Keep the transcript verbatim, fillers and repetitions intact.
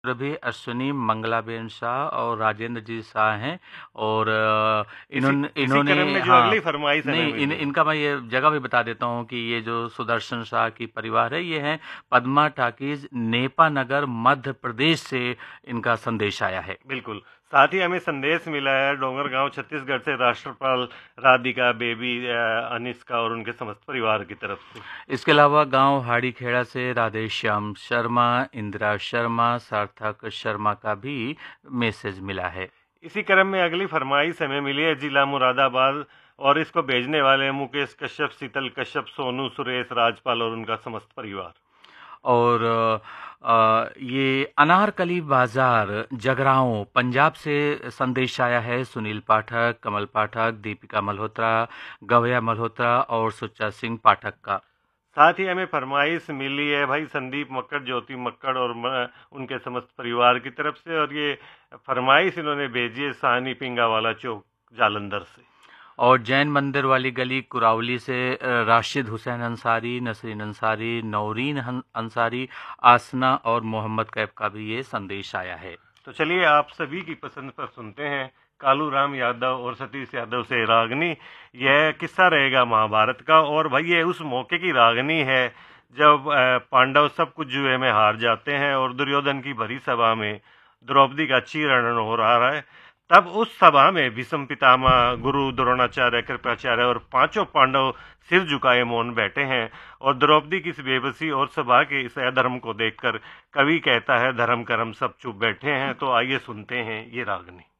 रवि, अश्विनी, मंगलाबेन शाह और राजेंद्र जी शाह हैं। और अ, इसी इन्होंने इसी इन्होंने क्रम में जो हाँ, अगली फरमाइश हमें नहीं इन मिली है। इनका मैं ये जगह भी बता देता हूँ कि ये जो सुदर्शन शाह की परिवार है, ये है पद्मा टाकीज, नेपा नगर, मध्य प्रदेश से इनका संदेश आया है। बिल्कुल। साथ ही हमें संदेश मिला है डोंगरगांव छत्तीसगढ़ से राष्ट्रपाल राधिका बेबी अ, अनिष्का और उनके समस्त परिवार की तरफ से। इसके अलावा गांव हाड़ीखेड़ा से राधेश्याम शर्मा, इंदिरा शर्मा, सार्थक शर्मा का भी मैसेज मिला है। इसी क्रम में अगली फरमाइश हमें मिली है जिला मुरादाबाद, और इसको भेजने वाले हैं मुकेश कश्यप, शीतल कश्यप, सोनू, सुरेश, राजपाल और उनका समस्त परिवार। और अ, ये अनारकली बाजार जगराओं पंजाब से संदेश आया है। सुनील पाठक, कमल पाठक, दीपिका मल्होत्रा, गवया मल्होत्रा और सुच्चा सिंह पाठक का। साथ ही हमें फरमाइश मिली है भाई संदीप मक्कड़, ज्योति मक्कड़ और म- उनके समस्त परिवार की तरफ से, और ये फरमाइश इन्होंने भेजी है साहनी पिंगावाला चौक जालंधर से। और जैन मंदिर वाली गली कुरावली से अ, राशिद हुसैन अंसारी, नसरीन अंसारी, नौरीन हन- अंसारी, आसना और मोहम्मद कैफ का भी ये संदेश आया है। तो चलिए आप सभी की पसंद पर सुनते हैं कालू राम यादव और सतीश यादव से रागनी। यह किस्सा रहेगा महाभारत का, और भाई ये उस मौके की रागनी है जब अ, पांडव सब कुछ जुए में हार जाते हैं और दुर्योधन की भरी सभा में द्रौपदी का चीरहरण हो रहा है। तब उस सभा में भीष्म पितामह, गुरु द्रोणाचार्य, कृपाचार्य और पांचों पांडव सिर झुकाए मौन बैठे हैं, और द्रौपदी की इस बेबसी और सभा के इस अधर्म को देखकर कवि कहता है धर्म कर्म सब चुप बैठे हैं। तो आइए सुनते हैं ये रागनी।